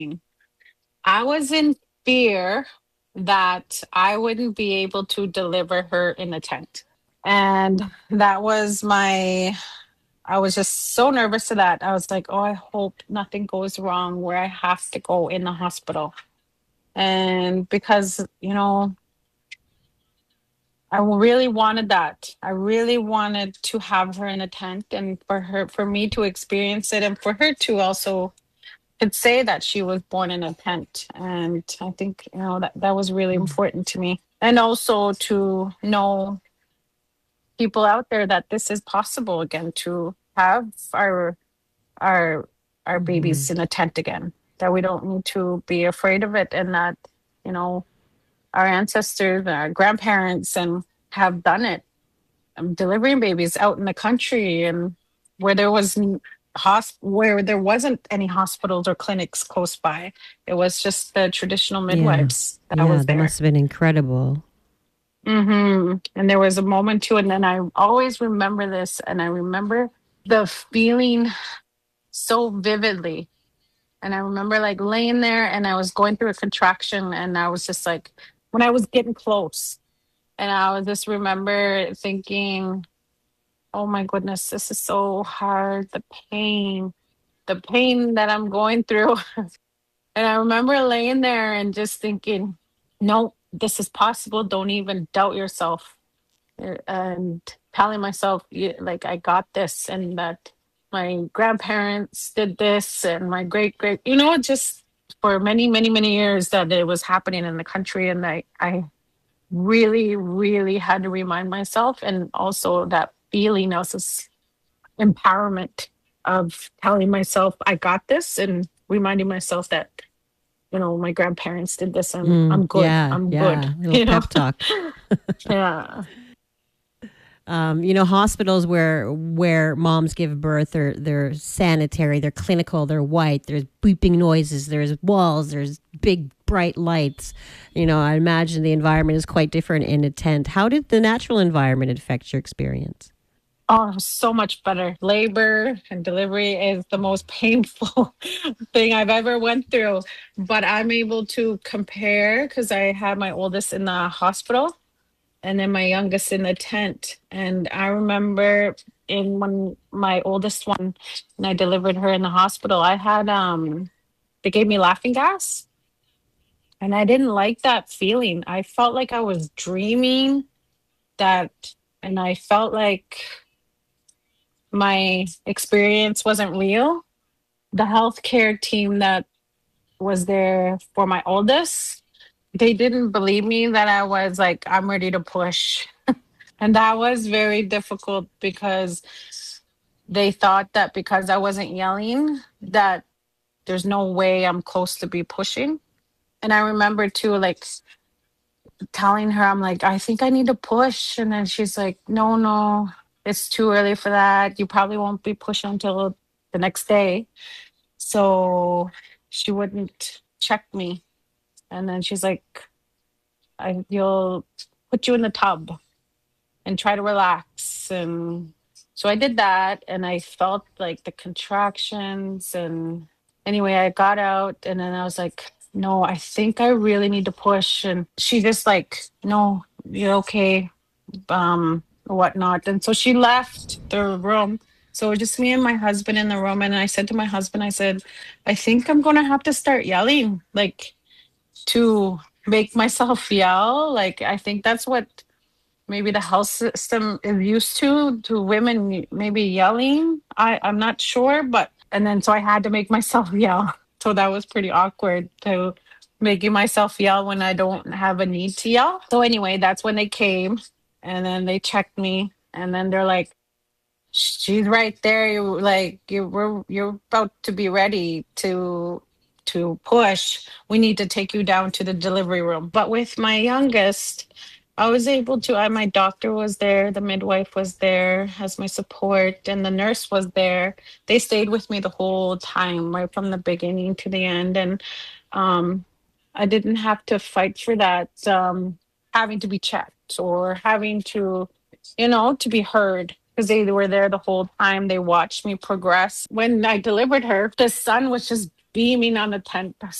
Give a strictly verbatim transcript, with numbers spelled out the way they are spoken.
I was in fear that I wouldn't be able to deliver her in a tent. And that was my, I was just so nervous to that. I was like, oh, I hope nothing goes wrong where I have to go in the hospital. And because, you know, I really wanted that. I really wanted to have her in a tent and for her, for me to experience it and for her to also could say that she was born in a tent. And I think, you know, that, that was really important to me. And also to know people out there that this is possible again to have our our our Mm-hmm. babies in a tent again. That we don't need to be afraid of it and that, you know, our ancestors, our grandparents and have done it. Um, delivering babies out in the country and where there was n- hosp- where there wasn't any hospitals or clinics close by. It was just the traditional Yeah. midwives that Yeah. was That there. must have been incredible. Hmm. And there was a moment too, and then I always remember this, and I remember the feeling so vividly. And I remember like laying there, and I was going through a contraction, and I was just like, when I was getting close, and I was just remember thinking, oh my goodness, this is so hard. The pain, the pain that I'm going through. And I remember laying there and just thinking, no, this is possible. Don't even doubt yourself. Uh, And telling myself, "Yeah, like, I got this, and that my grandparents did this, and my great great, you know, just for many, many, many years that it was happening in the country. And I, I really, really had to remind myself, and also that feeling of this empowerment of telling myself I got this and reminding myself that, you know, my grandparents did this and Mm, I'm good. yeah. I'm good. Yeah. Little You know? pep talk. Yeah. Um, you know, hospitals where where moms give birth, they're they're sanitary, they're clinical, they're white. There's beeping noises, there's walls, there's big bright lights. You know, I imagine the environment is quite different in a tent. How did the natural environment affect your experience? Oh, so much better. Labor and delivery is the most painful thing I've ever went through, but I'm able to compare because I had my oldest in the hospital and then my youngest in the tent. And I remember in when my oldest one, and I delivered her in the hospital, I had um they gave me laughing gas and I didn't like that feeling. I felt like I was dreaming that and I felt like my experience wasn't real. The healthcare team that was there for my oldest, they didn't believe me that I was like, I'm ready to push. And that was very difficult because they thought that because I wasn't yelling, that there's no way I'm close to be pushing. And I remember too, like telling her, I'm like, I think I need to push. And then she's like, no, no, it's too early for that. You probably won't be pushing until the next day. So she wouldn't check me. And then she's like, I, you'll put you in the tub and try to relax. And so I did that and I felt like the contractions. And anyway, I got out and then I was like, no, I think I really need to push. And she just like, no, you're okay, um, whatnot. And so she left the room. So it was just me and my husband in the room. And I said to my husband, I said, I think I'm going to have to start yelling, like to make myself yell. Like, I think that's what maybe the health system is used to to women maybe yelling. I I'm not sure, but and then so I had to make myself yell. So that was pretty awkward to making myself yell when I don't have a need to yell. So anyway, that's when they came and then they checked me and then they're like, she's right there. You like you we're you're about to be ready to to push. We need to take you down to the delivery room. But with my youngest, I was able to. I, my doctor was there, the midwife was there as my support, and the nurse was there. They stayed with me the whole time, right from the beginning to the end, and um, I didn't have to fight for that. Um, having to be checked or having to, you know, to be heard because they were there the whole time. They watched me progress. When I delivered her, the sun was just beaming on the tent